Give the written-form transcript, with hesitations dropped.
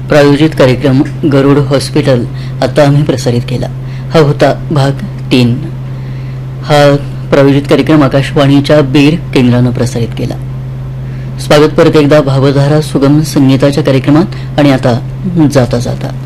प्रायोजित कार्यक्रम गरुड हॉस्पिटल आता आम्ही प्रसारित केला. हा होता भाग 3. हा प्रायोजित कार्यक्रम आकाशवाणीच्या बीड केंद्रानं प्रसारित केला. स्वागत परत एकदा भावधारा सुगम संगीताच्या कार्यक्रमात. आणि आता जाता जाता